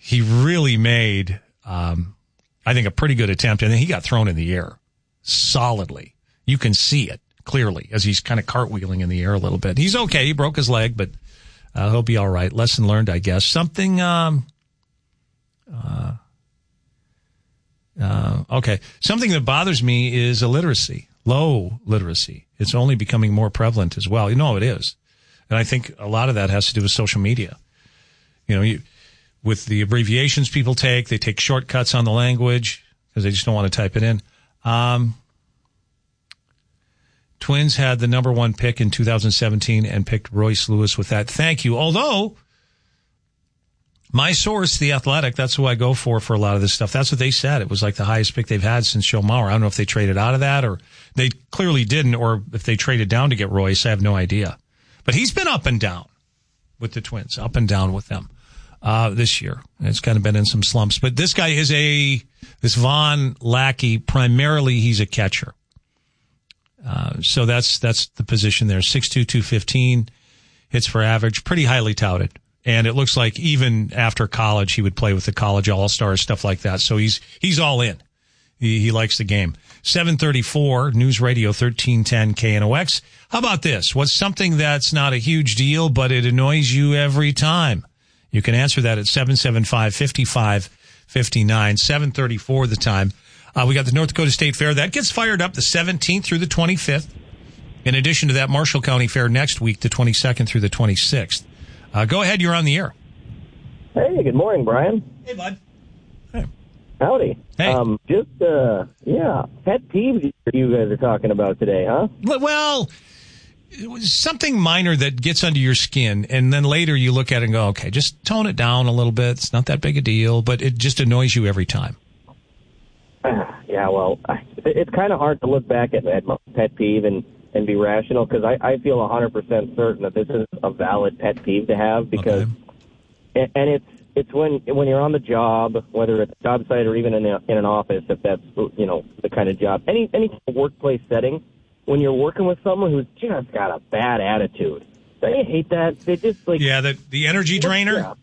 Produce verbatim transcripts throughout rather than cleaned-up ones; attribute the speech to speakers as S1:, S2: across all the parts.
S1: he really made, um, I think, a pretty good attempt, and then he got thrown in the air solidly. You can see it clearly as he's kind of cartwheeling in the air a little bit. He's okay. He broke his leg, but uh, he'll be all right. Lesson learned, I guess. Something, um, uh, uh, okay. Something that bothers me is illiteracy, low literacy. It's only becoming more prevalent as well. You know, it is. And I think a lot of that has to do with social media. You know, you, with the abbreviations people take, they take shortcuts on the language because they just don't want to type it in. Um, Twins had the number one pick in two thousand seventeen and picked Royce Lewis with that. Thank you. Although, my source, The Athletic, that's who I go for for a lot of this stuff. That's what they said. It was like the highest pick they've had since Joe Mauer. I don't know if they traded out of that or they clearly didn't, or if they traded down to get Royce. I have no idea. But he's been up and down with the Twins, up and down with them uh, this year. It's kind of been in some slumps. But this guy is a, this Von Lackey, primarily he's a catcher. Uh, so that's, that's the position there. six two, two fifteen hits for average, pretty highly touted. And it looks like even after college, he would play with the college all-stars, stuff like that. So he's, he's all in. He, he likes the game. seven thirty-four, News Radio thirteen ten K N O X. How about this? What's something that's not a huge deal, but it annoys you every time? You can answer that at seven seven five, five five five nine, seven thirty-four the time. Uh, we got the North Dakota State Fair. That gets fired up the seventeenth through the twenty-fifth. In addition to that, Marshall County Fair next week, the twenty-second through the twenty-sixth. Uh, go ahead. You're on the air.
S2: Hey, good morning, Brian.
S1: Hey, bud. Hey.
S2: Howdy.
S1: Hey.
S2: Um, just, uh, yeah, pet peeves you guys are talking about today, huh?
S1: Well, it was something minor that gets under your skin, and then later you look at it and go, okay, just tone it down a little bit. It's not that big a deal, but it just annoys you every time.
S2: Yeah, well, it's kind of hard to look back at that pet peeve and, and be rational, because I, I feel one hundred percent certain that this is a valid pet peeve to have, because, okay. and it's it's when when you're on the job, whether it's a job site or even in, a, in an office, if that's, you know, the kind of job, any any workplace setting, when you're working with someone who's just got a bad attitude. Don't you hate that? They just like
S1: yeah, the the energy drainer.
S2: Yeah,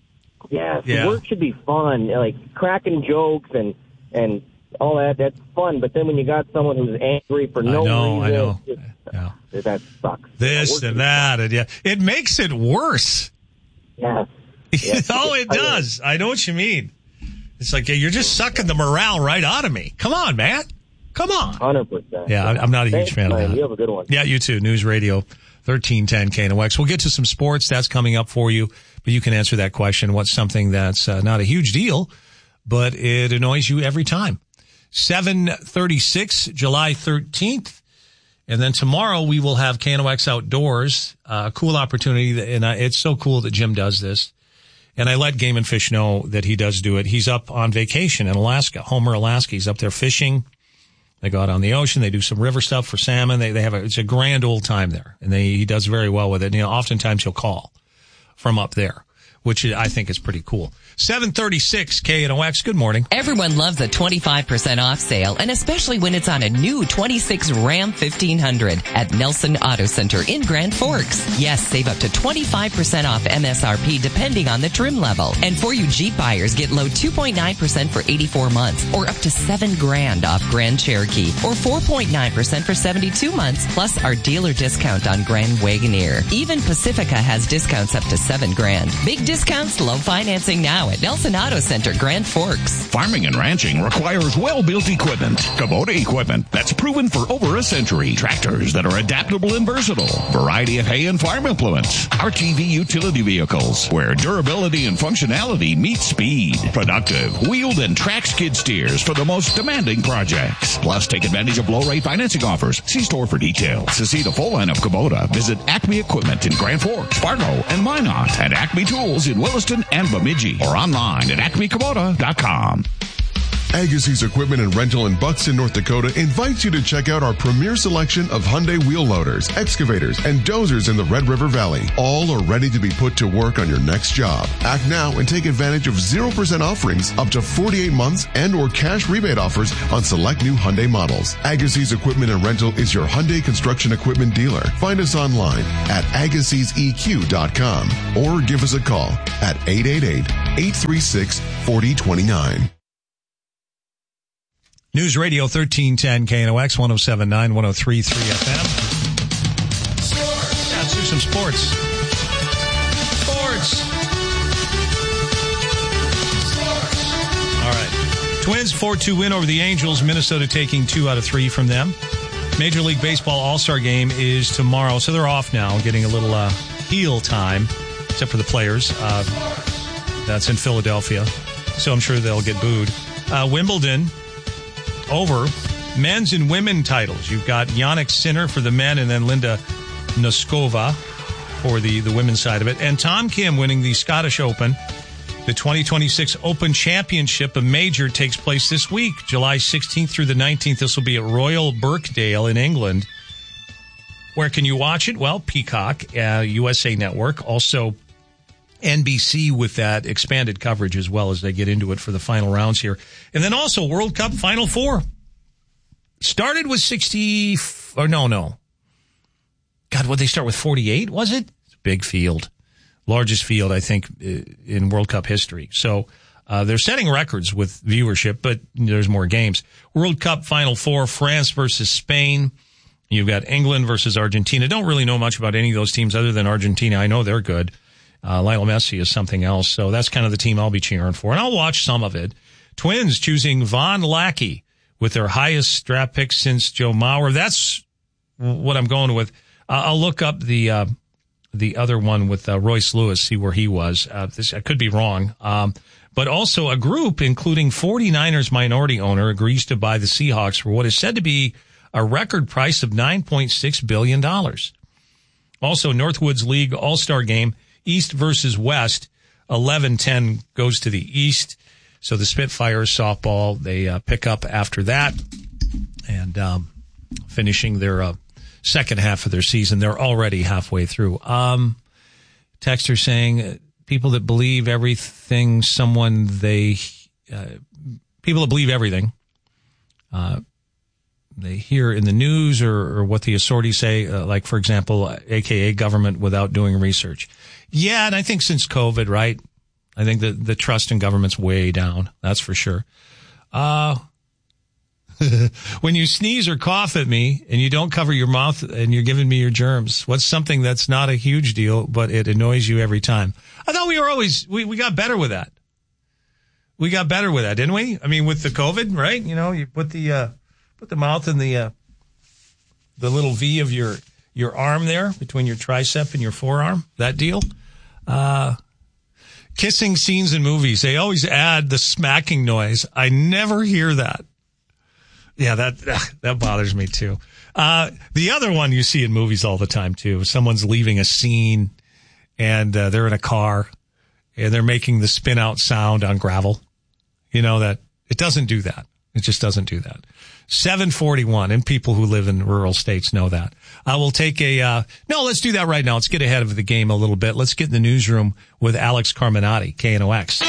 S2: yeah,
S1: yeah.
S2: The work should be fun, like cracking jokes and and all that. That's fun. But then when you got someone who's angry for no
S1: I know,
S2: reason,
S1: I know.
S2: Just,
S1: yeah.
S2: that sucks.
S1: This and that, and yeah, it makes it worse.
S2: Yeah.
S1: Yeah, oh, it does. I know what you mean. It's like, yeah, you're just sucking the morale right out of me. Come on, man. Come on.
S2: one hundred percent.
S1: Yeah, I'm not a huge
S2: Thanks,
S1: fan
S2: man.
S1: of that.
S2: You have a good one.
S1: Yeah, you too. News Radio thirteen ten K N O X. We'll get to some sports. That's coming up for you. But you can answer that question. What's something that's uh, not a huge deal, but it annoys you every time? seven thirty-six, July thirteenth. And then tomorrow we will have K N O X Outdoors. A uh, cool opportunity. And uh, it's so cool that Jim does this. And I let Game and Fish know that he does do it. He's up on vacation in Alaska, Homer, Alaska. He's up there fishing. They go out on the ocean. They do some river stuff for salmon. They they have a, it's a grand old time there. And they, he does very well with it. You know, oftentimes he'll call from up there, which I think is pretty cool. seven thirty-six K N O X. Good morning.
S3: Everyone loves a twenty-five percent off sale, and especially when it's on a new twenty-six Ram fifteen hundred at Nelson Auto Center in Grand Forks. Yes, save up to twenty-five percent off M S R P depending on the trim level. And for you Jeep buyers, get low two point nine percent for eighty-four months, or up to seven grand off Grand Cherokee, or four point nine percent for seventy-two months, plus our dealer discount on Grand Wagoneer. Even Pacifica has discounts up to seven grand. Big discounts, low financing now at Nelson Auto Center, Grand Forks.
S4: Farming and ranching requires well-built equipment. Kubota equipment that's proven for over a century. Tractors that are adaptable and versatile. Variety of hay and farm implements. R T V utility vehicles where durability and functionality meet speed. Productive, wheeled and track skid steers for the most demanding projects. Plus, take advantage of low-rate financing offers. See store for details. To see the full line of Kubota, visit Acme Equipment in Grand Forks, Fargo, and Minot, and Acme Tools in Williston and Bemidji, or online at acme kubota dot com.
S5: Agassiz Equipment and Rental in Buxton, North Dakota invites you to check out our premier selection of Hyundai wheel loaders, excavators, and dozers in the Red River Valley. All are ready to be put to work on your next job. Act now and take advantage of zero percent offerings up to forty-eight months and or cash rebate offers on select new Hyundai models. Agassiz Equipment and Rental is your Hyundai construction equipment dealer. Find us online at agassiz e q dot com or give us a call at eight eight eight, eight three six, four zero two nine.
S1: News Radio thirteen ten K N O X one oh seven point nine, one oh three point three F M. Sports. Yeah, let's do some sports. Sports. Sports. All right. Twins four two win over the Angels. Minnesota taking two out of three from them. Major League Baseball All-Star Game is tomorrow, so they're off now, getting a little uh, heel time, except for the players. Uh, that's in Philadelphia, so I'm sure they'll get booed. Uh, Wimbledon over. Men's and women titles. You've got Jannik Sinner for the men and then Linda Noskova for the, the women's side of it. And Tom Kim winning the Scottish Open. The twenty twenty-six Open Championship, a major, takes place this week, July sixteenth through the nineteenth. This will be at Royal Birkdale in England. Where can you watch it? Well, Peacock, uh, U S A Network, also N B C with that expanded coverage as well as they get into it for the final rounds here. And then also World Cup Final Four. Started with sixty, or no, no. God, what, they start with forty-eight, was it? It's a big field. Largest field, I think, in World Cup history. So uh, they're setting records with viewership, but there's more games. World Cup Final Four, France versus Spain. You've got England versus Argentina. Don't really know much about any of those teams other than Argentina. I know they're good. Uh, Lionel Messi is something else. So that's kind of the team I'll be cheering for. And I'll watch some of it. Twins choosing Von Lackey with their highest draft pick since Joe Mauer. That's what I'm going with. Uh, I'll look up the uh, the other one with uh, Royce Lewis, see where he was. Uh, this, I could be wrong. Um, but also a group, including 49ers minority owner, agrees to buy the Seahawks for what is said to be a record price of nine point six billion dollars. Also, Northwoods League All-Star Game, East versus West, eleven ten goes to the East. So the Spitfires softball, they uh, pick up after that and um, finishing their uh, second half of their season. They're already halfway through. Um, texter saying people that believe everything someone they, uh, people that believe everything, uh, they hear in the news or, or what the authorities say, uh, like, for example, A K A government without doing research. Yeah, and I think since COVID, right, I think the, the trust in government's way down. That's for sure. Uh, when you sneeze or cough at me and you don't cover your mouth and you're giving me your germs, what's something that's not a huge deal, but it annoys you every time? I thought we were always, we, we got better with that. We got better with that, didn't we? I mean, with the COVID, right? You know, you put the, uh, put the mouth in the, uh, the little V of your, your arm there between your tricep and your forearm, that deal. Uh, kissing scenes in movies. They always add the smacking noise. I never hear that. Yeah, that, that bothers me too. Uh, the other one you see in movies all the time too. Someone's leaving a scene and uh, they're in a car and they're making the spin out sound on gravel. You know that it doesn't do that. It just doesn't do that. seven forty-one, and people who live in rural states know that. I will take a, uh, no, let's do that right now. Let's get ahead of the game a little bit. Let's get in the newsroom with Alex Carminati, K N O X.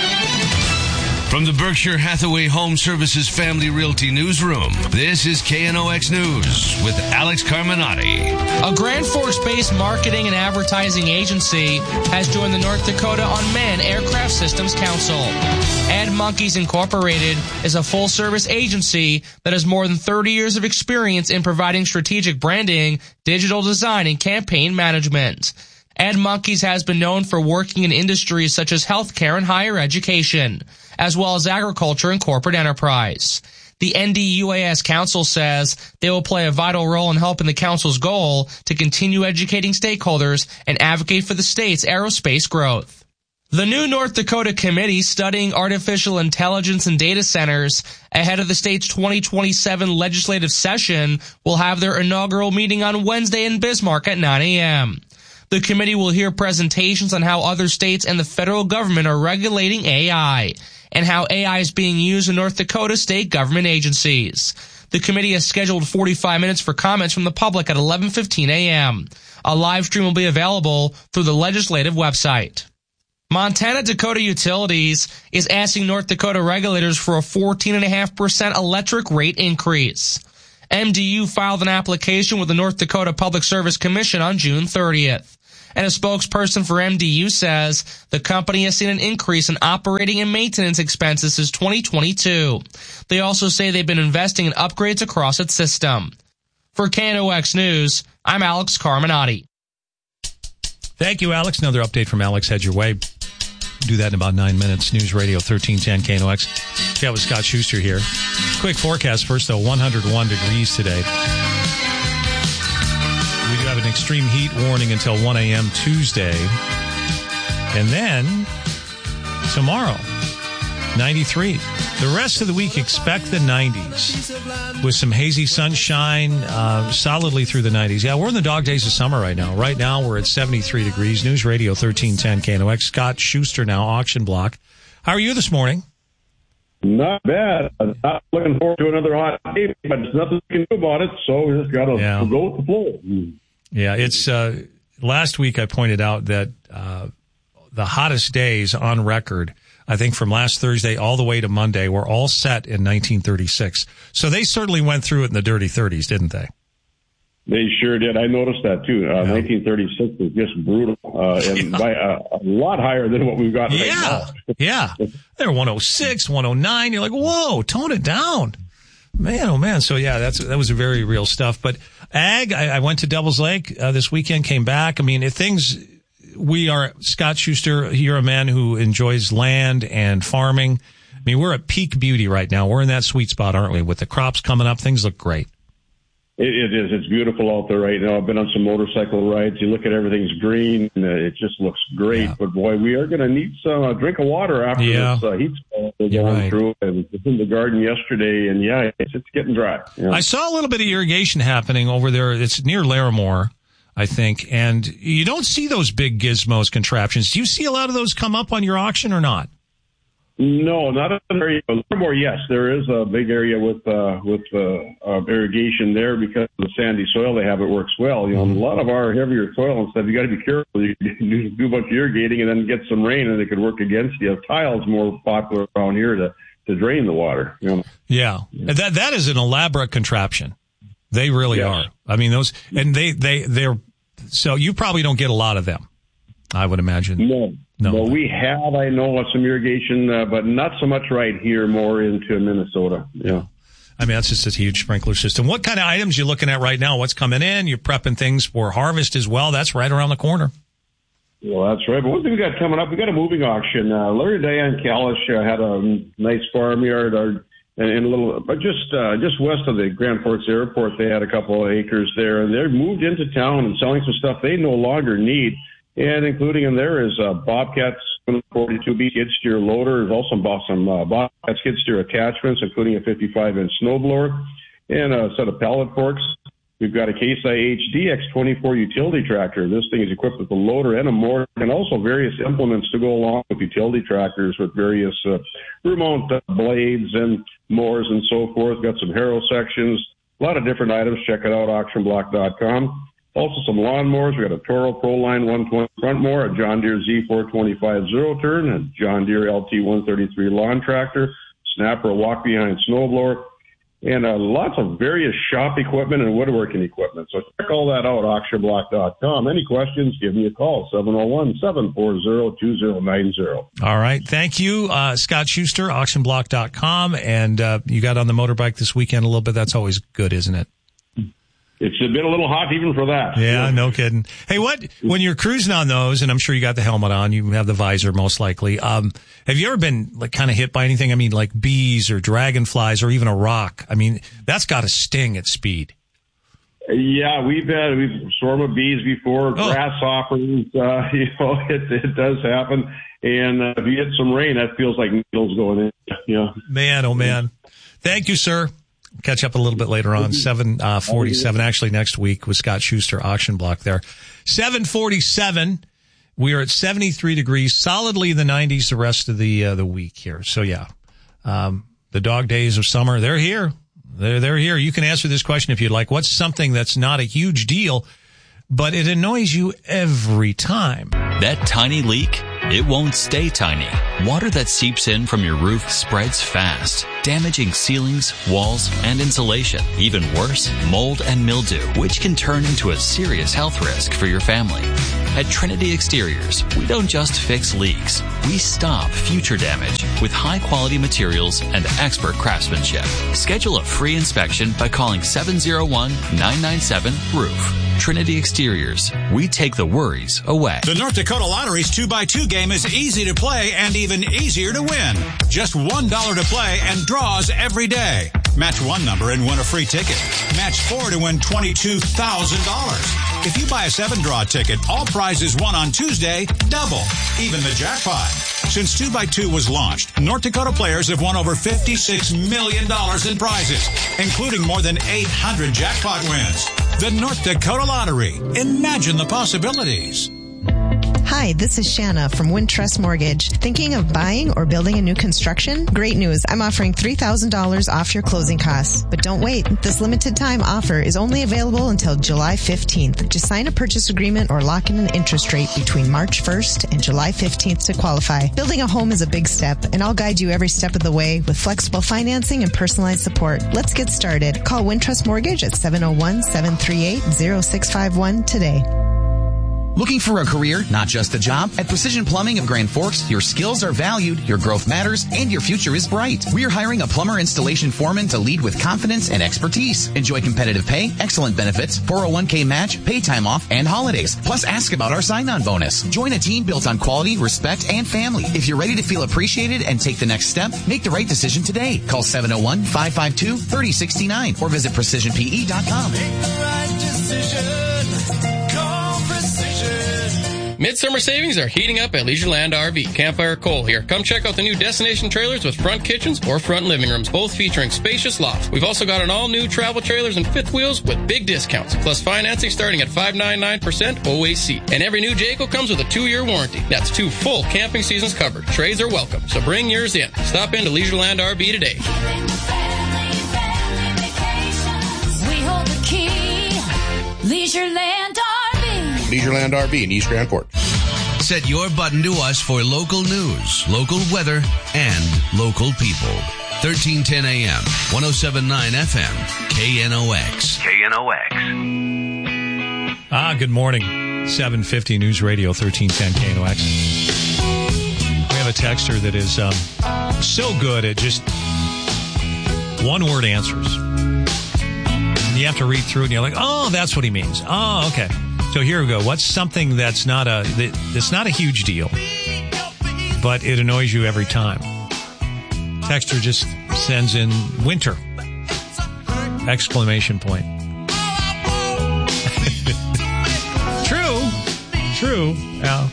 S6: From the Berkshire Hathaway Home Services Family Realty Newsroom, this is K N O X News with Alex Carminati.
S7: A Grand Forks-based marketing and advertising agency has joined the North Dakota Unmanned Aircraft Systems Council. Ad Monkeys Incorporated is a full-service agency that has more than thirty years of experience in providing strategic branding, digital design, and campaign management. Ad Monkeys has been known for working in industries such as healthcare and higher education, as well as agriculture and corporate enterprise. The N D U A S Council says they will play a vital role in helping the Council's goal to continue educating stakeholders and advocate for the state's aerospace growth. The new North Dakota committee studying artificial intelligence and data centers ahead of the state's twenty twenty-seven legislative session will have their inaugural meeting on Wednesday in Bismarck at nine a.m. The committee will hear presentations on how other states and the federal government are regulating A I. and how A I is being used in North Dakota state government agencies. The committee has scheduled forty-five minutes for comments from the public at eleven fifteen a.m. A live stream will be available through the legislative website. Montana Dakota Utilities is asking North Dakota regulators for a fourteen point five percent electric rate increase. M D U filed an application with the North Dakota Public Service Commission on June thirtieth. And a spokesperson for M D U says the company has seen an increase in operating and maintenance expenses since twenty twenty-two. They also say they've been investing in upgrades across its system. For K N O X News, I'm Alex Carminati.
S1: Thank you, Alex. Another update from Alex head your way. Do that in about nine minutes. News Radio thirteen ten K N O X. Chat with Scott Schuster here. Quick forecast first, though. one hundred one degrees today. We do have an extreme heat warning until one a.m. Tuesday. And then tomorrow, ninety-three. The rest of the week, expect the nineties with some hazy sunshine, uh, solidly through the nineties. Yeah, we're in the dog days of summer right now. Right now, we're at seventy-three degrees. News Radio thirteen ten K N O X. Scott Schuster now, Auction Block. How are you this morning?
S8: Not bad. I'm not looking forward to another hot day, but there's nothing we can do about it, so we just got to yeah. go with the flow.
S1: Yeah, it's uh, last week I pointed out that uh, the hottest days on record, I think from last Thursday all the way to Monday, were all set in nineteen thirty-six. So they certainly went through it in the dirty thirties, didn't they?
S8: They sure did. I noticed that, too. Uh, yeah. nineteen thirty-six was just brutal, uh, and
S1: yeah.
S8: by a, a lot higher than what we've got right
S1: yeah.
S8: now.
S1: yeah. They're one oh six, one oh nine. You're like, whoa, tone it down. Man, oh, man. So, yeah, that's that was very real stuff. But ag, I, I went to Devil's Lake uh, this weekend, came back. I mean, if things, we are, Scott Schuster, you're a man who enjoys land and farming. I mean, we're at peak beauty right now. We're in that sweet spot, aren't we? With the crops coming up, things look great.
S8: It, it is. It's beautiful out there right now. I've been on some motorcycle rides. You look at everything's green. And it just looks great. Yeah. But, boy, we are going to need some uh, drink of water after
S1: yeah.
S8: this uh, heat spell we're going right. through. And it's in the garden yesterday, and, yeah, it's, it's getting dry. Yeah.
S1: I saw a little bit of irrigation happening over there. It's near Larimore, I think. And you don't see those big gizmos contraptions. Do you see a lot of those come up on your auction or not?
S8: No, not in the area. More, yes, there is a big area with uh, with uh, uh, irrigation there because of the sandy soil they have. It works well. You know, mm-hmm. a lot of our heavier soil and stuff, you got to be careful. You do, do a bunch of irrigating and then get some rain, and it could work against you. Tile's more popular around here to, to drain the water. You know?
S1: Yeah, yeah. that that is an elaborate contraption. They really yes. are. I mean, those and they they they're so you probably don't get a lot of them, I would imagine.
S8: No. No, well, we have, I know, some irrigation, uh, but not so much right here, more into Minnesota. Yeah.
S1: I mean, that's just a huge sprinkler system. What kind of items are you looking at right now? What's coming in? You're prepping things for harvest as well. That's right around the corner.
S8: Well, that's right. But one thing we got coming up, we got a moving auction. Uh, Larry and Diane Kalish uh, had a nice farmyard uh, in a little, but just uh, just west of the Grand Forks Airport. They had a couple of acres there, and they're moved into town and selling some stuff they no longer need. And including in there is uh, Bobcat's forty-two B skid steer loader. There's also some, some uh, Bobcat skid steer attachments, including a fifty-five inch snowblower and a set of pallet forks. We've got a Case I H D X twenty-four utility tractor. This thing is equipped with a loader and a mower, and also various implements to go along with utility tractors with various uh, rear-mount uh, blades and mowers and so forth. Got some harrow sections, a lot of different items. Check it out, auction block dot com. Also some lawnmowers. We got a Toro ProLine one twenty front mower, a John Deere Z four twenty-five zero turn, a John Deere L T one thirty-three lawn tractor, Snapper, a walk-behind snowblower, and uh, lots of various shop equipment and woodworking equipment. So check all that out, auction block dot com. Any questions, give me a call, seven oh one, seven four zero, two zero nine zero.
S1: All right. Thank you, uh, Scott Schuster, auction block dot com. And uh, you got on the motorbike this weekend a little bit. That's always good, isn't it?
S8: It's been a little hot even for that.
S1: Yeah, no kidding. Hey, what, when you're cruising on those, and I'm sure you got the helmet on, you have the visor most likely, um, have you ever been like kind of hit by anything? I mean, like bees or dragonflies or even a rock? I mean, that's got to sting at speed.
S8: Yeah, we've had, we've swarm of bees before, oh. grasshoppers, uh, you know, it, it does happen. And uh, if you get some rain, that feels like needles going in. You know? Man,
S1: oh man. Thank you, sir. Catch up a little bit later on, seven forty-seven, actually next week with Scott Schuster, Auction Block there. seven forty-seven, We are at seventy-three degrees, solidly in the nineties the rest of the uh, the week here. So, yeah, um, the dog days of summer, they're here. They're, they're here. You can answer this question if you'd like. What's something that's not a huge deal, but it annoys you every time?
S9: That tiny leak, it won't stay tiny. Water that seeps in from your roof spreads fast, damaging ceilings, walls, and insulation. Even worse, mold and mildew, which can turn into a serious health risk for your family. At Trinity Exteriors, we don't just fix leaks. We stop future damage with high-quality materials and expert craftsmanship. Schedule a free inspection by calling seven oh one, nine nine seven, roof. Trinity Exteriors. We take the worries away.
S10: The North Dakota Lottery's two by two game is easy to play and even easier to win. Just one dollar to play and draws every day. Match one number and win a free ticket. Match four to win twenty-two thousand dollars. If you buy a seven-draw ticket, all prizes won on Tuesday double, even the jackpot. Since two by two was launched, North Dakota players have won over fifty-six million dollars in prizes, including more than eight hundred jackpot wins. The North Dakota Lottery. Imagine the possibilities.
S11: Hi, this is Shanna from Wintrust Mortgage. Thinking of buying or building a new construction? Great news. I'm offering three thousand dollars off your closing costs. But don't wait. This limited time offer is only available until July fifteenth. Just sign a purchase agreement or lock in an interest rate between March first and July fifteenth to qualify. Building a home is a big step, and I'll guide you every step of the way with flexible financing and personalized support. Let's get started. Call Wintrust Mortgage at seven oh one, seven three eight, oh six five one today.
S12: Looking for a career, not just a job? At Precision Plumbing of Grand Forks, your skills are valued, your growth matters, and your future is bright. We're hiring a plumber installation foreman to lead with confidence and expertise. Enjoy competitive pay, excellent benefits, four oh one k match, pay time off, and holidays. Plus, ask about our sign-on bonus. Join a team built on quality, respect, and family. If you're ready to feel appreciated and take the next step, make the right decision today. Call seven oh one, five five two, three oh six nine or visit precision p e dot com.
S13: Make the right decision. Call Precision.
S14: Midsummer savings are heating up at Leisureland R V. Campfire Cole here. Come check out the new destination trailers with front kitchens or front living rooms, both featuring spacious lofts. We've also got an all-new travel trailers and fifth wheels with big discounts, plus financing starting at five point nine nine percent O A C. And every new Jayco comes with a two-year warranty. That's two full camping seasons covered. Trades are welcome, so bring yours in. Stop into Leisureland R V today.
S13: We hold the key. Leisureland R V.
S15: Leisureland R V in East Grand Forks.
S6: Set your button to us for local news, local weather, and local people. thirteen ten A M, ten seventy-nine F M, K N O X.
S16: K N O X.
S1: Ah, good morning. seven fifty News Radio, thirteen ten K N O X. We have a texter that is um, so good at just one-word answers. You have to read through it, and you're like, oh, that's what he means. Oh, okay. So here we go. What's something that's not a that's not a huge deal, but it annoys you every time? Texter just sends in winter! Exclamation point. True, true. Yeah.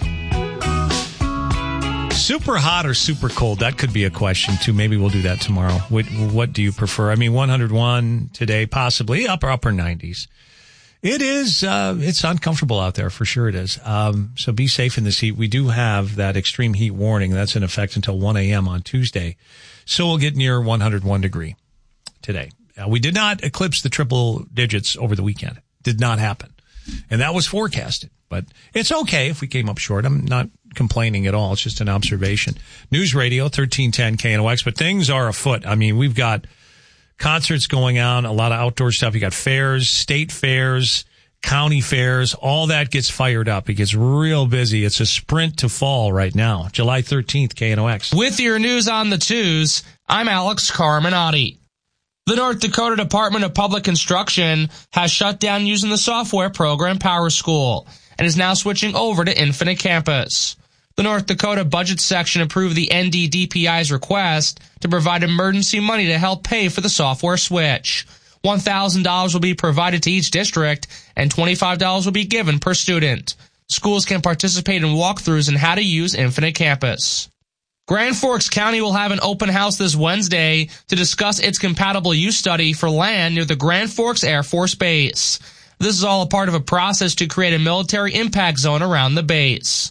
S1: Super hot or super cold? That could be a question too. Maybe we'll do that tomorrow. What, what do you prefer? I mean, one hundred one today, possibly upper upper nineties. It is, uh, it's uncomfortable out there, for sure it is. Um, so be safe in this heat. We do have that extreme heat warning. That's in effect until one A M on Tuesday. So we'll get near one hundred one degree today. Uh, we did not eclipse the triple digits over the weekend. Did not happen. And that was forecasted. But it's okay if we came up short. I'm not complaining at all. It's just an observation. News Radio, thirteen ten K N O X. But things are afoot. I mean, we've got concerts going on, a lot of outdoor stuff. You got fairs, state fairs, county fairs. All that gets fired up. It gets real busy. It's a sprint to fall right now. July thirteenth, K N O X.
S7: With your news on the twos, I'm Alex Carminati. The North Dakota Department of Public Instruction has shut down using the software program PowerSchool and is now switching over to Infinite Campus. The North Dakota Budget Section approved the N D D P I's request to provide emergency money to help pay for the software switch. one thousand dollars will be provided to each district, and twenty-five dollars will be given per student. Schools can participate in walkthroughs on how to use Infinite Campus. Grand Forks County will have an open house this Wednesday to discuss its compatible use study for land near the Grand Forks Air Force Base. This is all a part of a process to create a military impact zone around the base.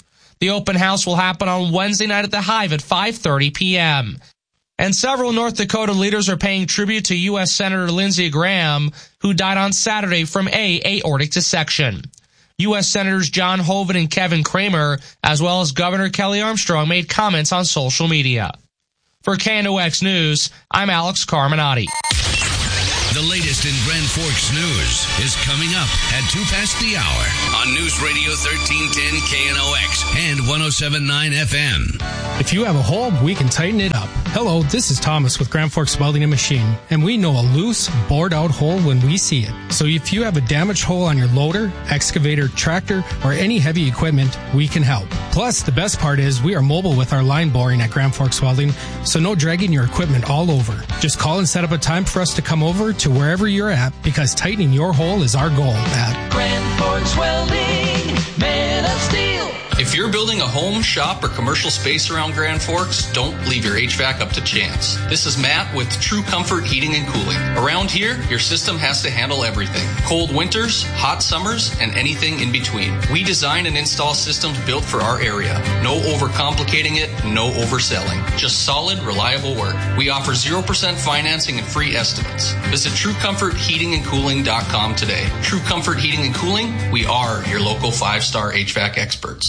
S7: The open house will happen on Wednesday night at the Hive at five thirty p.m. And several North Dakota leaders are paying tribute to U S Senator Lindsey Graham, who died on Saturday from a aortic dissection. U S Senators John Hoeven and Kevin Cramer, as well as Governor Kelly Armstrong, made comments on social media. For K N O X News, I'm Alex Carminati.
S6: The latest in Grand Forks news is coming up at two past the hour on News Radio thirteen ten K N O X and one oh seven point nine F M.
S17: If you have a hole, we can tighten it up. Hello, this is Thomas with Grand Forks Welding and Machine, and we know a loose, bored-out hole when we see it. So if you have a damaged hole on your loader, excavator, tractor, or any heavy equipment, we can help. Plus, the best part is we are mobile with our line boring at Grand Forks Welding, so no dragging your equipment all over. Just call and set up a time for us to come over to wherever you're at, because tightening your hole is our goal at
S13: Grand Forks Welding, made of steel.
S18: If you're building a home, shop, or commercial space around Grand Forks, don't leave your H V A C up to chance. This is Matt with True Comfort Heating and Cooling. Around here, your system has to handle everything. Cold winters, hot summers, and anything in between. We design and install systems built for our area. No overcomplicating it, no overselling. Just solid, reliable work. We offer zero percent financing and free estimates. Visit true comfort heating and cooling dot com today. True Comfort Heating and Cooling, we are your local five-star H V A C experts.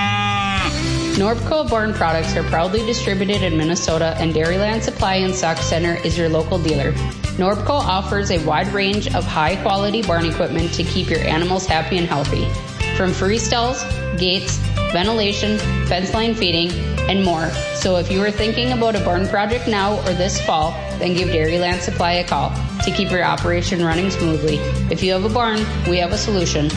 S19: Norbco Barn products are proudly distributed in Minnesota, and Dairyland Supply and Stock Center is your local dealer. Norbco offers a wide range of high-quality barn equipment to keep your animals happy and healthy. From free stalls, gates, ventilation, fence line feeding, and more. So if you are thinking about a barn project now or this fall, then give Dairyland Supply a call to keep your operation running smoothly. If you have a barn, we have a solution.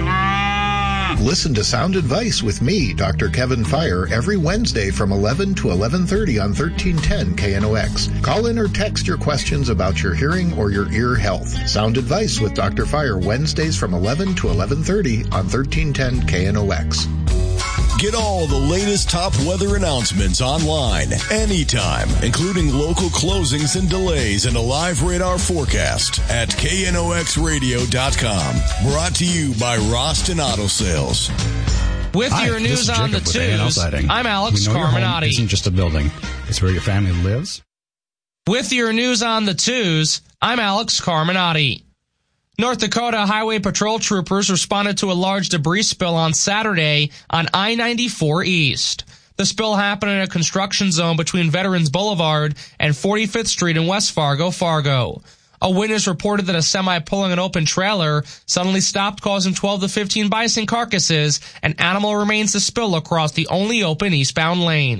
S20: Listen to Sound Advice with me, Doctor Kevin Fire, every Wednesday from eleven to eleven thirty on thirteen ten K N O X. Call in or text your questions about your hearing or your ear health. Sound Advice with Doctor Fire, Wednesdays from eleven to eleven thirty on thirteen ten K N O X.
S21: Get all the latest top weather announcements online, anytime, including local closings and delays and a live radar forecast at K N O X radio dot com. Brought to you by Roston Auto Sales.
S7: With
S22: Hi,
S7: your news on the twos, I'm Alex
S22: we know
S7: Carminati.
S22: Your home isn't just a building. It's where your family lives.
S7: With your news on the twos, I'm Alex Carminati. North Dakota Highway Patrol troopers responded to a large debris spill on Saturday on I ninety-four East. The spill happened in a construction zone between Veterans Boulevard and forty-fifth Street in West Fargo, Fargo. A witness reported that a semi pulling an open trailer suddenly stopped, causing twelve to fifteen bison carcasses and animal remains to spill across the only open eastbound lane.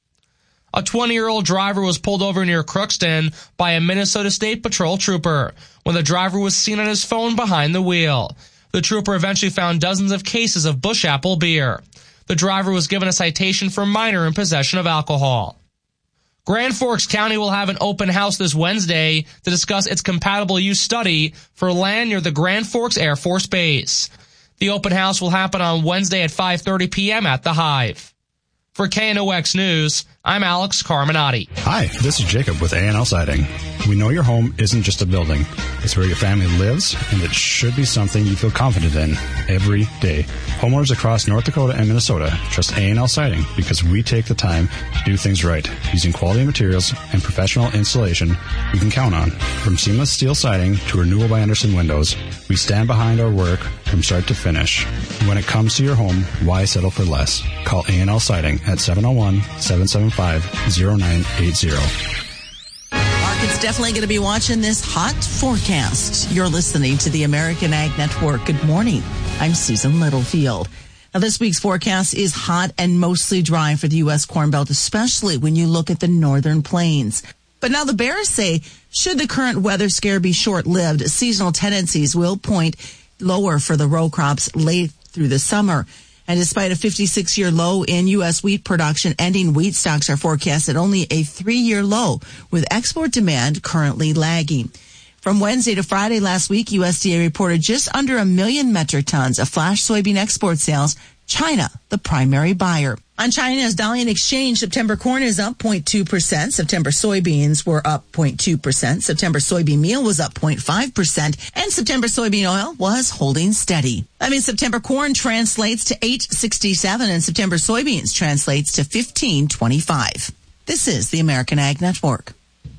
S7: A twenty-year-old driver was pulled over near Crookston by a Minnesota State Patrol trooper when the driver was seen on his phone behind the wheel. The trooper eventually found dozens of cases of Bush Apple beer. The driver was given a citation for minor in possession of alcohol. Grand Forks County will have an open house this Wednesday to discuss its compatible use study for land near the Grand Forks Air Force Base. The open house will happen on Wednesday at five thirty p.m. at the Hive. For K N O X News, I'm Alex Carminati.
S22: Hi, this is Jacob with A and L Siding. We know your home isn't just a building. It's where your family lives, and it should be something you feel confident in every day. Homeowners across North Dakota and Minnesota trust A and L Siding because we take the time to do things right, using quality materials and professional installation we can count on. From seamless steel siding to Renewal by Andersen windows, we stand behind our work from start to finish. When it comes to your home, why settle for less? Call A and L Siding at seven oh one, seven seven five, oh nine eight zero.
S23: Market's definitely going to be watching this hot forecast. You're listening to the American Ag Network. Good morning. I'm Susan Littlefield. Now, this week's forecast is hot and mostly dry for the U S Corn Belt, especially when you look at the northern plains. But now the bears say, should the current weather scare be short-lived, seasonal tendencies will point lower for the row crops late through the summer. And despite a fifty-six year low in U S wheat production, ending wheat stocks are forecast at only a three-year low, with export demand currently lagging. From Wednesday to Friday last week, U S D A reported just under a million metric tons of flash soybean export sales, China the primary buyer. On China's Dalian Exchange, September corn is up zero point two percent. September soybeans were up zero point two percent. September soybean meal was up zero point five percent. And September soybean oil was holding steady. I mean, September corn translates to eight sixty-seven and September soybeans translates to fifteen twenty-five. This is the American Ag Network.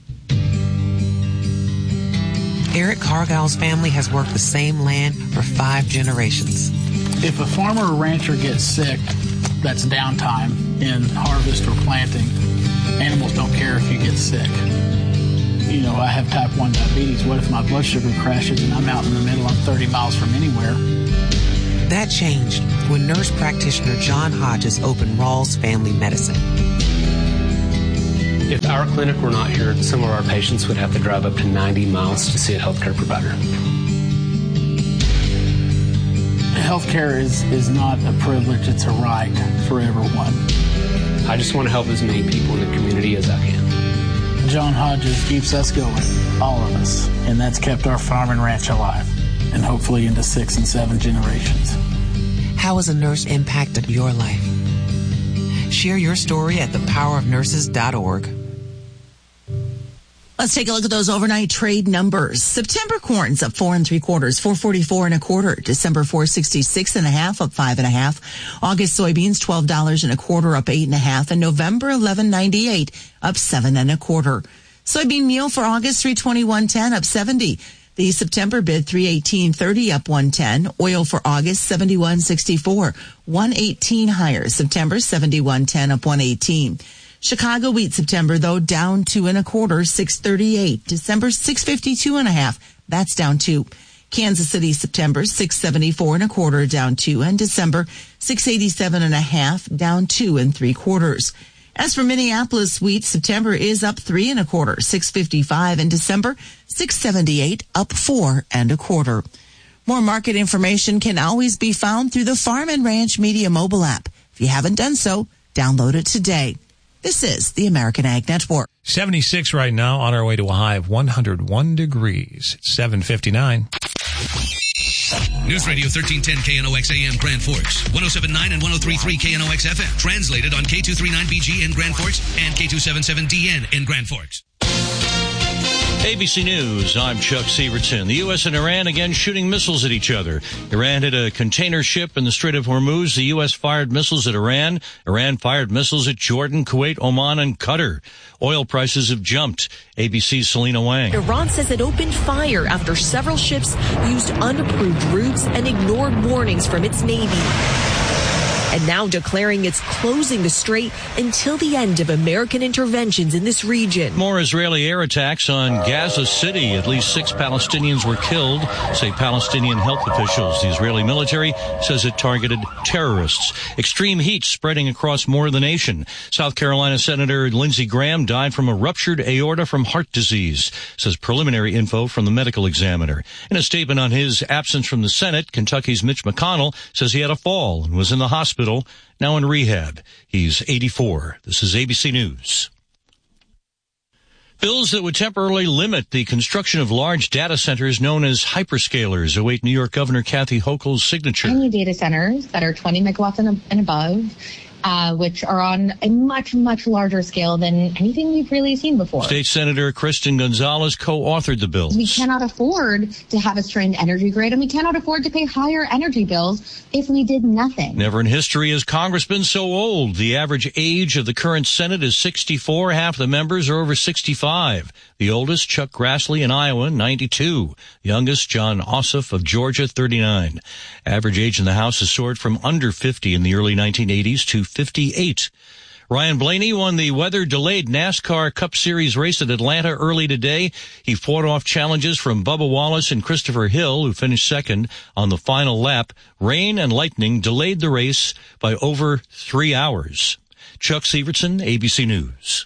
S2: Eric Cargill's family has worked the same land for five generations.
S3: If a farmer or rancher gets sick, that's downtime in harvest or planting. Animals don't care if you get sick. You know, I have type one diabetes. What if my blood sugar crashes and I'm out in the middle, I'm thirty miles from anywhere?
S2: That changed when nurse practitioner John Hodges opened Rawls Family Medicine.
S4: If our clinic were not here, some of our patients would have to drive up to ninety miles to see a healthcare provider.
S3: Healthcare is, is not a privilege, it's a right for everyone.
S4: I just want to help as many people in the community as I can.
S3: John Hodges keeps us going, all of us, and that's kept our farm and ranch alive, and hopefully into six and seven generations.
S2: How has a nurse impacted your life? Share your story at the power of nurses dot org.
S23: Let's take a look at those overnight trade numbers. September corn's up four and three quarters, four forty-four and a quarter. December four sixty-six and a half, up five and a half. August soybeans twelve dollars and a quarter, up eight and a half. And November eleven ninety-eight, up seven and a quarter. Soybean meal for August three twenty-one ten, up seventy. The September bid three eighteen thirty, up one ten. Oil for August seventy-one sixty-four, one eighteen higher. September seventy-one ten, up one eighteen. Chicago wheat September, though, down two and a quarter, six thirty-eight. December, six fifty-two and a half. That's down two. Kansas City September, six seventy-four and a quarter, down two. And December, six eighty-seven and a half, down two and three quarters. As for Minneapolis wheat, September is up three and a quarter, six fifty-five. And December, six seventy-eight, up four and a quarter. More market information can always be found through the Farm and Ranch Media mobile app. If you haven't done so, download it today. This is the American Ag Network.
S1: seventy-six right now, on our way to a high of one hundred one degrees. It's seven fifty-nine.
S6: News Radio thirteen ten K N O X A M Grand Forks, one oh seven point nine and one oh three point three K N O X F M. Translated on K two thirty-nine B G in Grand Forks and K two seventy-seven D N in Grand Forks.
S24: A B C News, I'm Chuck Severson. The U S and Iran again shooting missiles at each other. Iran hit a container ship in the Strait of Hormuz. The U S fired missiles at Iran. Iran fired missiles at Jordan, Kuwait, Oman, and Qatar. Oil prices have jumped. A B C's Selena Wang.
S25: Iran says it opened fire after several ships used unapproved routes and ignored warnings from its Navy. And now declaring it's closing the strait until the end of American interventions in this region.
S24: More Israeli air attacks on Gaza City. At least six Palestinians were killed, say Palestinian health officials. The Israeli military says it targeted terrorists. Extreme heat spreading across more of the nation. South Carolina Senator Lindsey Graham died from a ruptured aorta from heart disease, says preliminary info from the medical examiner. In a statement on his absence from the Senate, Kentucky's Mitch McConnell says he had a fall and was in the hospital. Now in rehab. He's eighty-four. This is A B C News. Bills that would temporarily limit the construction of large data centers known as hyperscalers await New York Governor Kathy Hochul's signature.
S26: Any data centers that are twenty megawatts and, and above, uh, which are on a much, much larger scale than anything we've really seen before.
S24: State Senator Kristen Gonzalez co-authored the bills.
S26: We cannot afford to have a strained energy grid, and we cannot afford to pay higher energy bills if we did nothing.
S24: Never in history has Congress been so old. The average age of the current Senate is sixty-four. Half the members are over sixty-five. The oldest, Chuck Grassley in Iowa, ninety-two. Youngest, John Ossoff of Georgia, thirty-nine. Average age in the House has soared from under fifty in the early nineteen eighties to fifty-eight. Ryan Blaney won the weather-delayed NASCAR Cup Series race at Atlanta early today. He fought off challenges from Bubba Wallace and Christopher Hill, who finished second on the final lap. Rain and lightning delayed the race by over three hours. Chuck Severson, A B C News.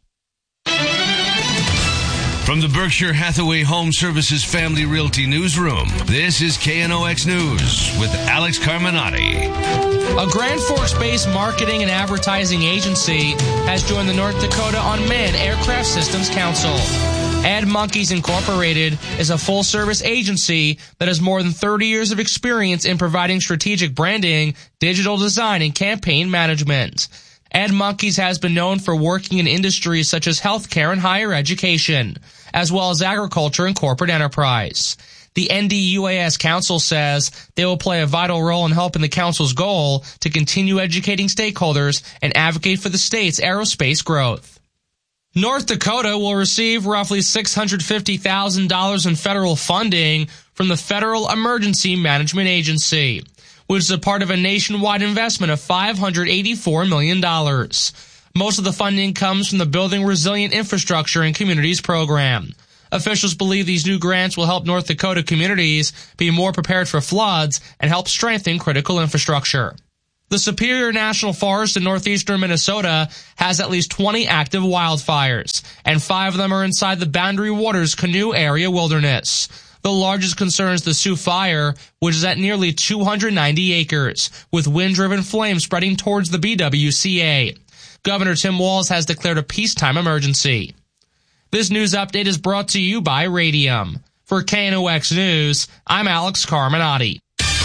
S6: From the Berkshire Hathaway Home Services Family Realty Newsroom, this is K N O X News with Alex Carminati.
S7: A Grand Forks-based marketing and advertising agency has joined the North Dakota Unmanned Aircraft Systems Council. Ad Monkeys Incorporated is a full-service agency that has more than thirty years of experience in providing strategic branding, digital design, and campaign management. Ad Monkeys has been known for working in industries such as healthcare and higher education, as well as agriculture and corporate enterprise. The N D U A S Council says they will play a vital role in helping the Council's goal to continue educating stakeholders and advocate for the state's aerospace growth. North Dakota will receive roughly six hundred fifty thousand dollars in federal funding from the Federal Emergency Management Agency, which is a part of a nationwide investment of five hundred eighty-four million dollars. Most of the funding comes from the Building Resilient Infrastructure and Communities program. Officials believe these new grants will help North Dakota communities be more prepared for floods and help strengthen critical infrastructure. The Superior National Forest in northeastern Minnesota has at least twenty active wildfires, and five of them are inside the Boundary Waters Canoe Area Wilderness. The largest concern is the Sioux Fire, which is at nearly two hundred ninety acres, with wind-driven flames spreading towards the B W C A. Governor Tim Walz has declared a peacetime emergency. This news update is brought to you by Radium. For K N O X News, I'm Alex Carminati.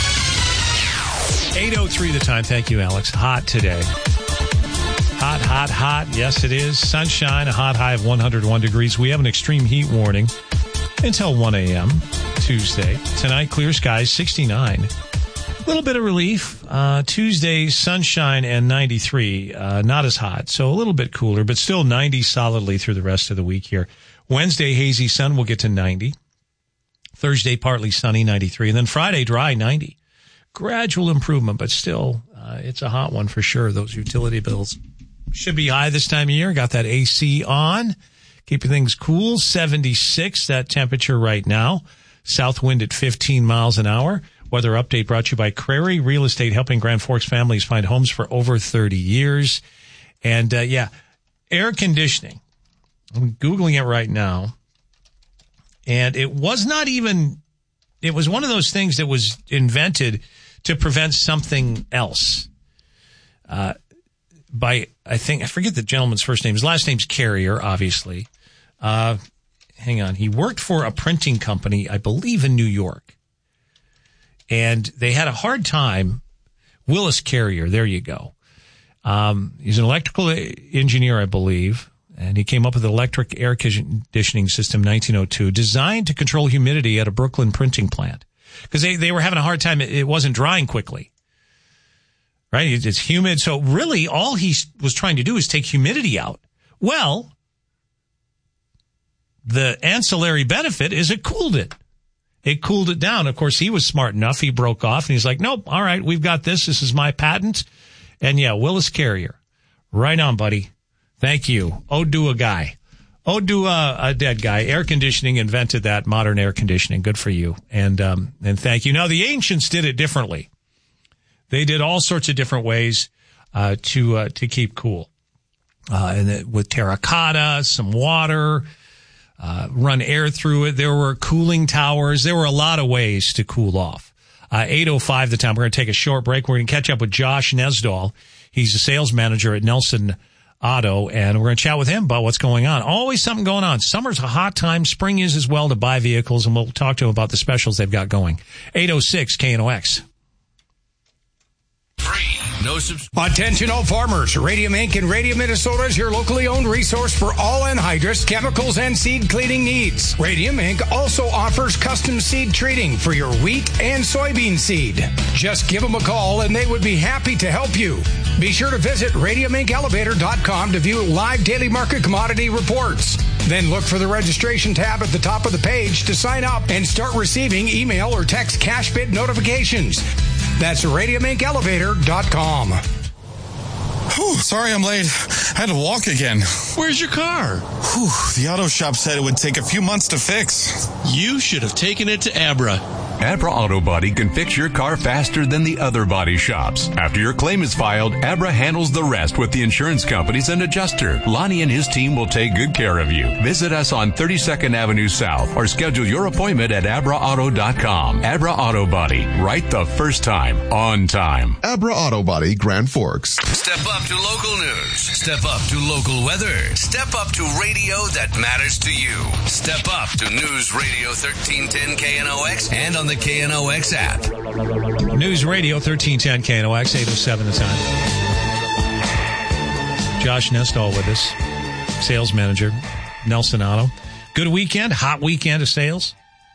S1: eight oh three the time. Thank you, Alex. Hot today. Hot, hot, hot. Yes, it is. Sunshine, a hot high of one hundred one degrees. We have an extreme heat warning until one a.m. Tuesday. Tonight, clear skies, sixty-nine. A little bit of relief. Uh, Tuesday, sunshine and ninety-three. Uh, not as hot, so a little bit cooler, but still ninety solidly through the rest of the week here. Wednesday, hazy sun, we'll get to ninety. Thursday, partly sunny, ninety-three. And then Friday, dry, ninety. Gradual improvement, but still, uh, it's a hot one for sure. Those utility bills should be high this time of year. Got that A C on. Keeping things cool. seventy-six, that temperature right now. South wind at fifteen miles an hour. Weather update brought to you by Crary Real Estate, helping Grand Forks families find homes for over thirty years. And, uh, yeah, air conditioning. I'm Googling it right now. And it was not even, it was one of those things that was invented to prevent something else. Uh, by, I think, I forget the gentleman's first name. His last name's Carrier, obviously. Uh, hang on. He worked for a printing company, I believe, in New York. And they had a hard time. Willis Carrier, there you go. Um, he's an electrical engineer, I believe. And he came up with an electric air conditioning system in nineteen oh two, designed to control humidity at a Brooklyn printing plant. Because they, they were having a hard time. It, it wasn't drying quickly. Right? It, it's humid. So really, all he was trying to do is take humidity out. Well, the ancillary benefit is it cooled it. It cooled it down. Of course, he was smart enough. He broke off and he's like, nope, all right, we've got this. This is my patent. And yeah, Willis Carrier. Right on, buddy. Thank you. Oh, do a guy. Oh, do a, a dead guy. Air conditioning invented that, modern air conditioning. Good for you. And, um, and thank you. Now, the ancients did it differently. They did all sorts of different ways, uh, to, uh, to keep cool. Uh, and it, with terracotta, some water, uh, run air through it. There were cooling towers. There were a lot of ways to cool off. Uh, eight oh five the time. We're going to take a short break. We're going to catch up with Josh Nesdahl. He's a sales manager at Nelson Auto, and we're going to chat with him about what's going on. Always something going on. Summer's a hot time. Spring is as well to buy vehicles, and we'll talk to him about the specials they've got going. eight oh six K N O X.
S6: No subs-
S5: Attention all farmers. Radium Incorporated in Radium, Minnesota is your locally owned resource for all anhydrous, chemicals, and seed cleaning needs. Radium Incorporated also offers custom seed treating for your wheat and soybean seed. Just give them a call and they would be happy to help you. Be sure to visit radium inc elevator dot com to view live daily market commodity reports. Then look for the registration tab at the top of the page to sign up and start receiving email or text cash bid notifications. That's radium inc elevator dot com.
S8: Whew, sorry I'm late. I had to walk again.
S9: Where's your car?
S8: Whew, the auto shop said it would take a few months to fix.
S9: You should have taken it to Abra. Abra Auto Body can fix your car faster than the other body shops. After your claim is filed, Abra handles the rest with the insurance companies and adjuster. Lonnie and his team will take good care of you. Visit us on thirty-second Avenue South or schedule your appointment at abra auto dot com. Abra Auto Body, right the first time, on time.
S10: Abra Auto Body, Grand Forks.
S6: Step up to local news. Step up to local weather. Step up to radio that matters to you. Step up to News Radio thirteen ten K N O X and on the K N O X app.
S1: News Radio thirteen ten K N O X, eight oh seven the time. Josh Nestall with us, sales manager, Nelson Auto. Good weekend, hot weekend of sales.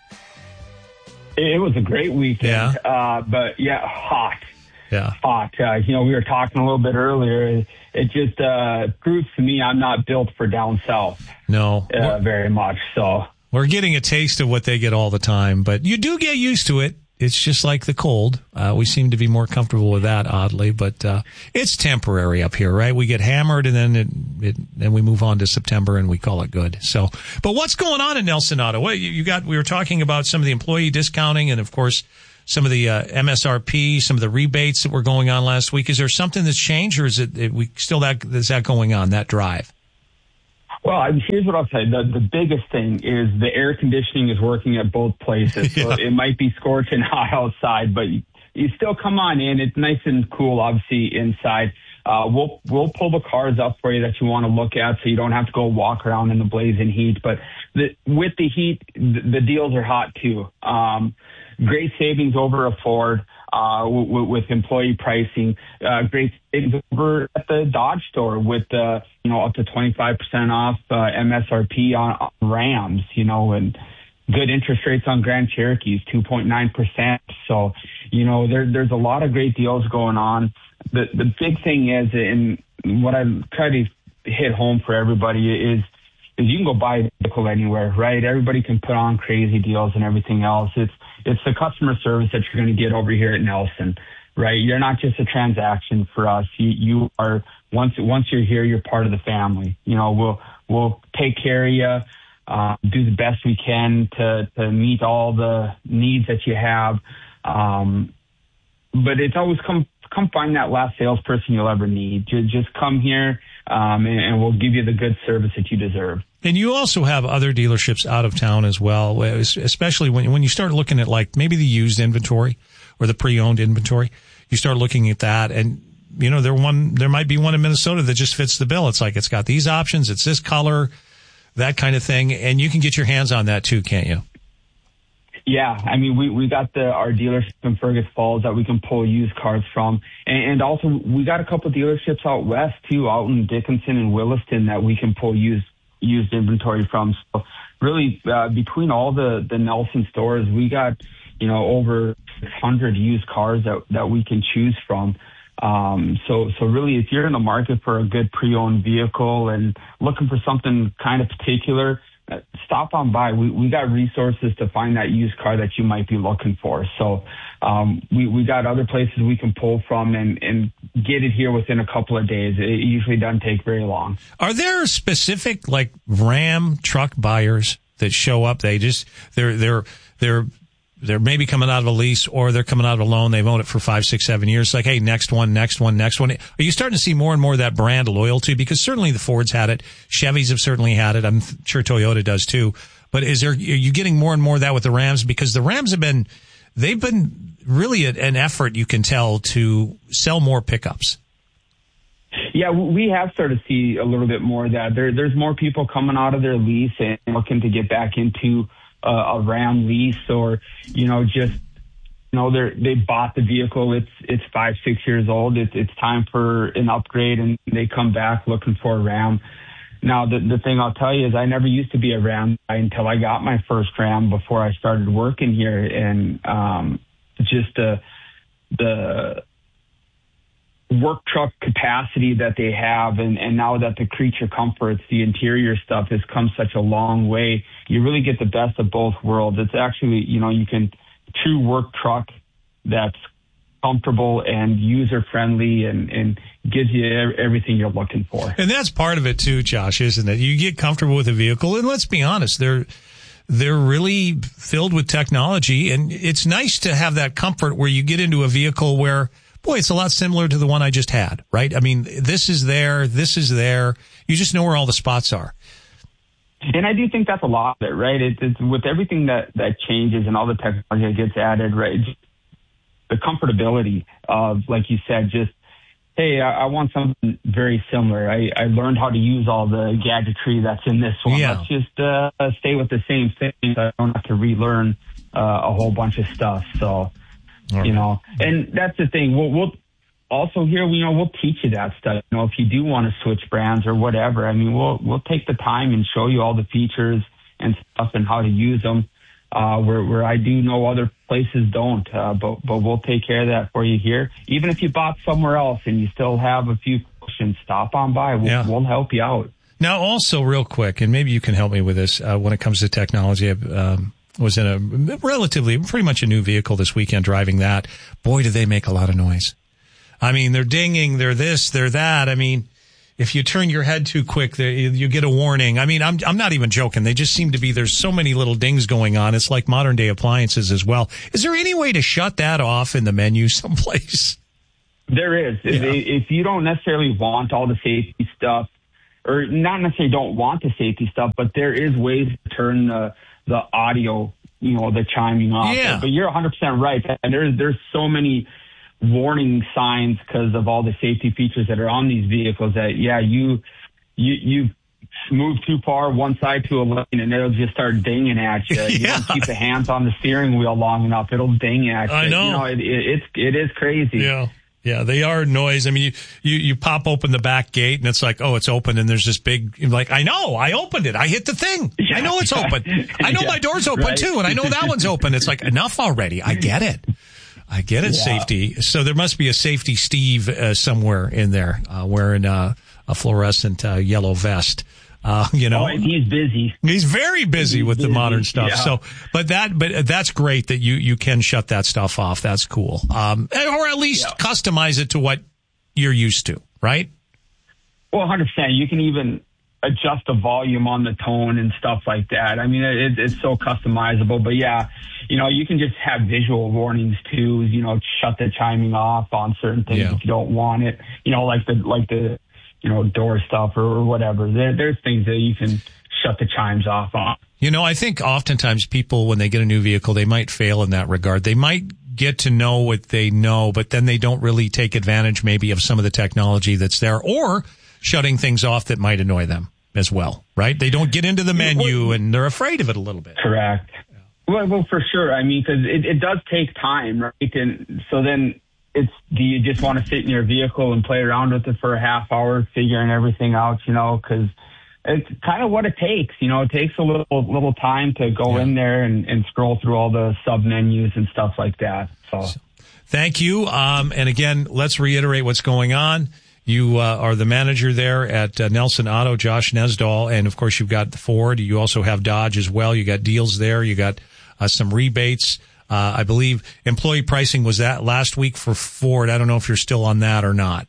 S11: It was a great weekend,
S1: yeah.
S11: uh, but yeah, hot.
S1: Yeah.
S11: Hot. Uh, you know, we were talking a little bit earlier. It just uh, proves to me I'm not built for down south.
S1: No.
S11: Uh, very much so.
S1: We're getting a taste of what they get all the time, but you do get used to it. It's just like the cold. Uh, we seem to be more comfortable with that, oddly, but uh, it's temporary up here, right? We get hammered, and then it, it, then we move on to September, and we call it good. So, but what's going on in Nelson Auto? What you, you got? We were talking about some of the employee discounting, and of course, some of the uh, M S R P, some of the rebates that were going on last week. Is there something that's changed, or is it, it we still that is that going on, that drive?
S11: Well, here's what I'll say. The, the biggest thing is the air conditioning is working at both places. So yeah. It might be scorching hot outside, but you, you still come on in. It's nice and cool, obviously, inside. Uh, we'll we'll pull the cars up for you that you want to look at, so you don't have to go walk around in the blazing heat. But the, with the heat, the, the deals are hot, too. Um, great savings over a Ford. Uh, w- with employee pricing, uh, great savings over at the Dodge store with, uh, you know, up to twenty-five percent off, uh, M S R P on, on Rams, you know, and good interest rates on Grand Cherokees, two point nine percent. So, you know, there, there's a lot of great deals going on. The, the big thing is, and what I try to hit home for everybody is, is you can go buy a vehicle anywhere, right? Everybody can put on crazy deals and everything else. It's, It's the customer service that you're going to get over here at Nelson, right? You're not just a transaction for us. You, you are, once, once you're here, you're part of the family. You know, we'll, we'll take care of you, uh, do the best we can to, to meet all the needs that you have. Um, but it's always come, come find that last salesperson you'll ever need. Just, just come here, um, and, and we'll give you the good service that you deserve.
S1: And you also have other dealerships out of town as well, especially when when you start looking at like maybe the used inventory or the pre-owned inventory. You start looking at that, and you know there one there might be one in Minnesota that just fits the bill. It's like it's got these options, it's this color, that kind of thing, and you can get your hands on that too, can't you?
S11: Yeah, I mean, we, we got the our dealership in Fergus Falls that we can pull used cars from. And, and also, we got a couple of dealerships out west, too, out in Dickinson and Williston that we can pull used used inventory from. So really, uh, between all the, the Nelson stores, we got, you know, over six hundred used cars that, that we can choose from. Um, so, so really, if you're in the market for a good pre-owned vehicle and looking for something kind of particular, uh, stop on by. We, we got resources to find that used car that you might be looking for. So, um, we, we got other places we can pull from and, and get it here within a couple of days. It usually doesn't take very long.
S1: Are there specific like Ram truck buyers that show up? They just, they're, they're, they're, they're maybe coming out of a lease or they're coming out of a loan. They've owned it for five, six, seven years. It's like, hey, next one, next one, next one. Are you starting to see more and more of that brand loyalty? Because certainly the Fords had it. Chevys have certainly had it. I'm sure Toyota does too. But is there, are you getting more and more of that with the Rams? Because the Rams have been, they've been really an effort, you can tell, to sell more pickups.
S11: Yeah, we have started to see a little bit more of that. There, there's more people coming out of their lease and looking to get back into Uh, a Ram lease, or you know, just you know, they they bought the vehicle. It's it's five six years old. It's it's time for an upgrade, and they come back looking for a Ram. Now, the the thing I'll tell you is, I never used to be a Ram guy until I got my first Ram before I started working here, and um, just the the work truck capacity that they have, and, and now that the creature comforts, the interior stuff has come such a long way. You really get the best of both worlds. It's actually, you know, you can true work truck that's comfortable and user friendly and, and gives you everything you're looking for.
S1: And that's part of it too, Josh, isn't it? You get comfortable with a vehicle, and let's be honest, there they're really filled with technology, and it's nice to have that comfort where you get into a vehicle where, boy, it's a lot similar to the one I just had, right? I mean, this is there, this is there. You just know where all the spots are.
S11: And I do think that's a lot of it, right? It, it's with everything that, that changes and all the technology that gets added, right? The comfortability of, like you said, just, hey, I, I want something very similar. I, I learned how to use all the gadgetry that's in this one.
S1: Yeah.
S11: Let's just uh, stay with the same thing. I don't have to relearn uh, a whole bunch of stuff. So, right. you know, and that's the thing. We'll, we'll also here, you know, we'll teach you that stuff. You know, if you do want to switch brands or whatever, I mean, we'll we'll take the time and show you all the features and stuff and how to use them. Uh, where, where I do know other places don't, uh, but, but we'll take care of that for you here. Even if you bought somewhere else and you still have a few questions, stop on by. We'll,
S1: yeah.
S11: we'll help you out.
S1: Now, also real quick, and maybe you can help me with this, uh, when it comes to technology, I um, was in a relatively, pretty much a new vehicle this weekend driving that. Boy, do they make a lot of noise. I mean, they're dinging, they're this, they're that. I mean, if you turn your head too quick, you get a warning. I mean, I'm I'm not even joking. They just seem to be, there's so many little dings going on. It's like modern day appliances as well. Is there any way to shut that off in the menu someplace?
S11: There is. Yeah. If you don't necessarily want all the safety stuff, or not necessarily don't want the safety stuff, but there is ways to turn the, the audio, you know, the chiming off.
S1: Yeah.
S11: But you're one hundred percent right. And there's, there's so many warning signs because of all the safety features that are on these vehicles that, yeah, you, you, you move too far one side to a lane and it'll just start dinging at you.
S1: Yeah.
S11: You don't keep the hands on the steering wheel long enough, it'll ding at you.
S1: I know.
S11: You know, it, it, it's, it is crazy.
S1: Yeah. Yeah, they are noise. I mean, you, you, you pop open the back gate and it's like, oh, it's open. And there's this big, like, I know, I opened it. I hit the thing.
S11: Yeah.
S1: I know it's open. I know
S11: Yeah.
S1: my door's open
S11: Right.
S1: too. And I know that one's open. It's like, enough already. I get it. I get it,
S11: Yeah.
S1: safety. So there must be a safety Steve uh, somewhere in there uh, wearing uh, a fluorescent uh, yellow vest. Uh, you know,
S11: Oh, and he's busy.
S1: He's very busy
S11: He's
S1: with
S11: busy.
S1: the modern stuff.
S11: Yeah.
S1: So, but that, but that's great that you, you can shut that stuff off. That's cool. Um, or at least
S11: Yeah.
S1: customize it to what you're used to, right?
S11: Well, one hundred percent. You can even adjust the volume on the tone and stuff like that. I mean, it, it's so customizable. But yeah, you know, you can just have visual warnings too. You know, shut the chiming off on certain things
S1: Yeah.
S11: if you don't want it. You know, like the like the you know door stuff or, or whatever. There, there's things that you can shut the chimes off on.
S1: You know, I think oftentimes people, when they get a new vehicle, they might fail in that regard. They might get to know what they know, but then they don't really take advantage maybe of some of the technology that's there, or shutting things off that might annoy them as well, right? They don't get into the menu and they're afraid of it a little bit.
S11: Correct. Well, well, for sure. I mean, because it, it does take time, right? And so then it's, do you just want to sit in your vehicle and play around with it for a half hour, figuring everything out, you know, because it's kind of what it takes. You know, it takes a little little time to go
S1: Yeah.
S11: in there and, and scroll through all the sub menus and stuff like that. So,
S1: Thank you. Um, and again, let's reiterate what's going on. You uh, are the manager there at uh, Nelson Auto, Josh Nesdahl, and of course you've got the Ford. You also have Dodge as well. You got deals there. You got uh, some rebates. Uh, I believe employee pricing was that last week for Ford. I don't know if you're still on that or not.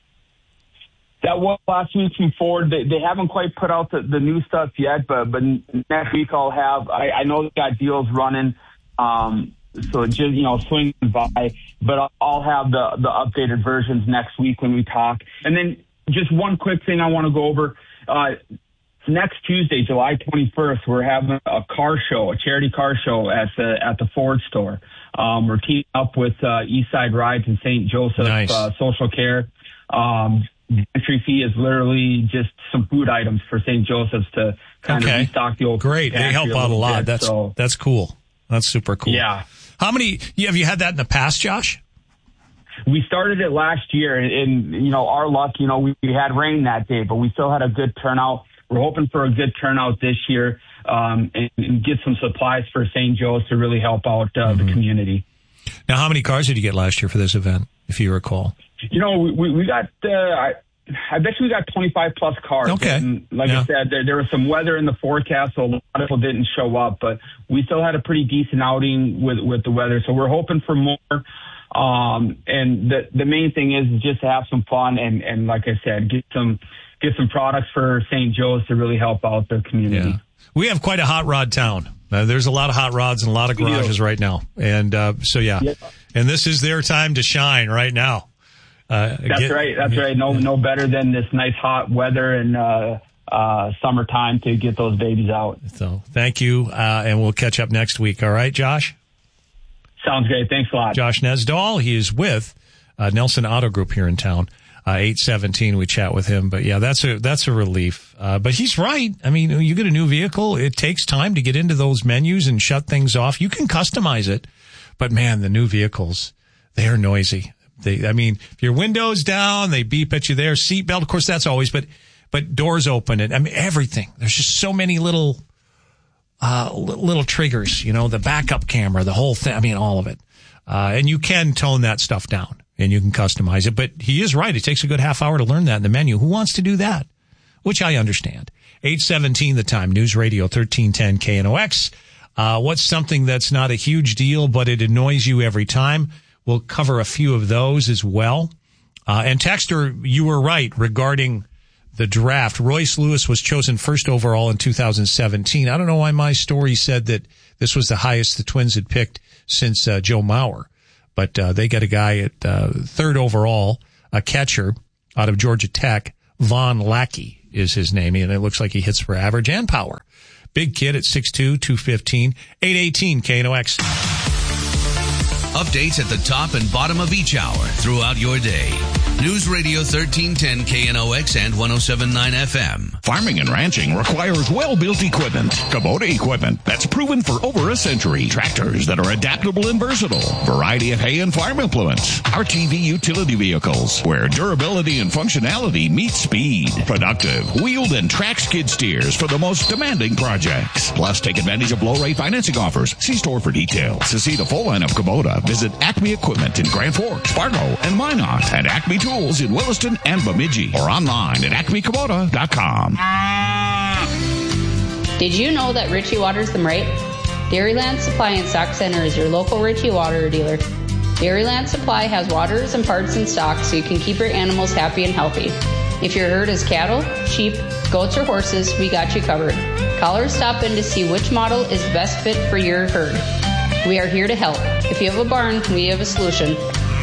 S11: that was last week from Ford. They, they haven't quite put out the, the new stuff yet, but but next week I'll have. I, I know they got deals running, um, so just you know swing by. But I'll have the the updated versions next week when we talk. And then just one quick thing I want to go over. Uh, next Tuesday, July twenty-first, we're having a car show, a charity car show at the at the Ford store. Um, we're teaming up with uh, Eastside Rides and Saint Joseph
S1: Nice.
S11: uh, Social Care. Um, the entry fee is literally just some food items for Saint Joseph's to kind
S1: Okay.
S11: of restock the old
S1: Great. They
S11: pantry
S1: help out a
S11: little
S1: lot.
S11: bit,
S1: That's
S11: so,
S1: that's cool. That's super cool.
S11: yeah.
S1: How many have you had that in the past, Josh?
S11: We started it last year, and, and you know, our luck, you know, we, we had rain that day, but we still had a good turnout. We're hoping for a good turnout this year, um, and, and get some supplies for Saint Joe's to really help out uh,
S1: Mm-hmm.
S11: the community.
S1: Now, how many cars did you get last year for this event, if you recall?
S11: You know, we, we, we got, uh, I, I bet you we got twenty-five plus cars.
S1: Okay.
S11: And like
S1: Yeah.
S11: I said, there, there was some weather in the forecast, so a lot of people didn't show up, but we still had a pretty decent outing with, with the weather. So we're hoping for more. Um, and the, the main thing is just to have some fun and, and like I said, get some, get some products for Saint Joe's to really help out the community.
S1: Yeah. We have quite a hot rod town. Uh, there's a lot of hot rods and a lot of garages right now. And uh, so, yeah. Yep. And this is their time to shine right now. Uh,
S11: That's get, right. That's yeah. right. No, no better than this nice hot weather and uh, uh, summertime to get those babies out.
S1: So thank you. Uh, and we'll catch up next week. All right, Josh?
S11: Sounds great. Thanks a lot.
S1: Josh Nesdahl. He is with uh, Nelson Auto Group here in town. Uh, eight seventeen, we chat with him. But, yeah, that's a that's a relief. Uh, but he's right. I mean, you get a new vehicle, it takes time to get into those menus and shut things off. You can customize it. But, man, the new vehicles, they are noisy. They, I mean, if your window's down, they beep at you there. Seatbelt, of course, that's always. But but doors open. And, I mean, everything. There's just so many little uh little triggers, you know, the backup camera, the whole thing. I mean, all of it. Uh, and you can tone that stuff down. And you can customize it. But he is right. It takes a good half hour to learn that in the menu. Who wants to do that? Which I understand. eight seventeen the time. News Radio thirteen ten K N O X. Uh, what's something that's not a huge deal, but it annoys you every time? We'll cover a few of those as well. Uh, and Texter, you were right regarding the draft. Royce Lewis was chosen first overall in two thousand seventeen. I don't know why my story said that this was the highest the Twins had picked since uh, Joe Mauer. But uh, they got a guy at uh, third overall, a catcher out of Georgia Tech. Von Lackey is his name, and it looks like he hits for average and power. Big kid at six two, two fifteen, eight eighteen K N O X.
S6: Updates at the top and bottom of each hour throughout your day. News Radio thirteen ten K N O X and one oh seven point nine F M.
S12: Farming and ranching requires well-built equipment. Kubota equipment that's proven for over a century. Tractors that are adaptable and versatile. Variety of hay and farm implements. R T V utility vehicles where durability and functionality meet speed. Productive, wheeled and track skid steers for the most demanding projects. Plus, take advantage of low-rate financing offers. See store for details. To see the full line of Kubota, visit Acme Equipment in Grand Forks, Fargo, and Minot, and Acme Tools in Williston and Bemidji, or online at acme kubota dot com.
S19: Did you know that Ritchie Waters them right? Dairyland Supply and Stock Center is your local Ritchie Water dealer. Dairyland Supply has waters and parts in stock so you can keep your animals happy and healthy. If your herd is cattle, sheep, goats, or horses, we got you covered. Call or stop in to see which model is best fit for your herd. We are here to help. If you have a barn, we have a solution.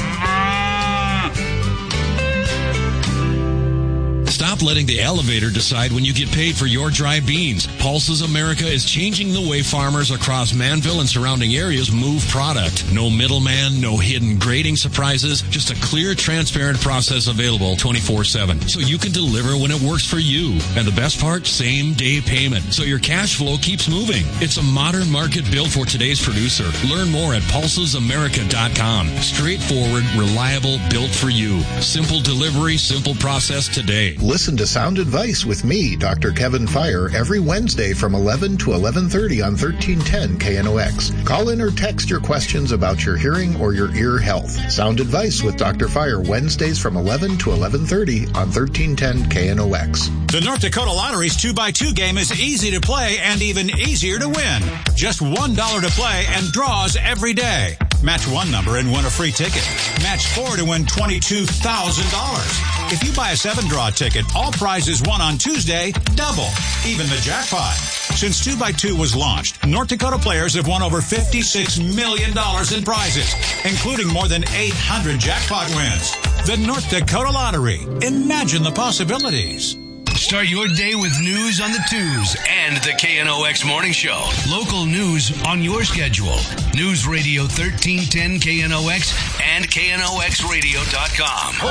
S13: Stop letting the elevator decide when you get paid for your dry beans. Pulses America is changing the way farmers across Manville and surrounding areas move product. No middleman, no hidden grading surprises, just a clear, transparent process available twenty-four seven. So you can deliver when it works for you. And the best part, same day payment. So your cash flow keeps moving. It's a modern market built for today's producer. Learn more at pulses america dot com. Straightforward, reliable, built for you. Simple delivery, simple process today.
S20: Listen to Sound Advice with me, Doctor Kevin Fire, every Wednesday from eleven to eleven thirty on thirteen ten K N O X. Call in or text your questions about your hearing or your ear health. Sound Advice with Doctor Fire, Wednesdays from eleven to eleven thirty on thirteen ten K N O X.
S14: The North Dakota Lottery's two by two game is easy to play and even easier to win. Just one dollar to play and draws every day. Match one number and win a free ticket. Match four to win twenty-two thousand dollars. If you buy a seven-draw ticket, all prizes won on Tuesday double, even the jackpot. Since two by two was launched, North Dakota players have won over fifty-six million dollars in prizes, including more than eight hundred jackpot wins. The North Dakota Lottery. Imagine the possibilities.
S6: Start your day with news on the twos and the K N O X Morning Show. Local news on your schedule. News Radio thirteen ten K N O X and K N O X radio dot com.